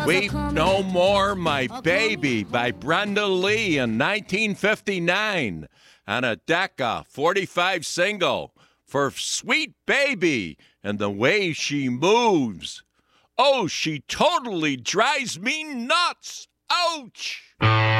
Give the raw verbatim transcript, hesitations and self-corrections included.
Weep No More, My Baby by Brenda Lee in nineteen fifty-nine. And a Decca forty-five single for Sweet Baby and the Way She Moves. Oh, she totally drives me nuts. Ouch!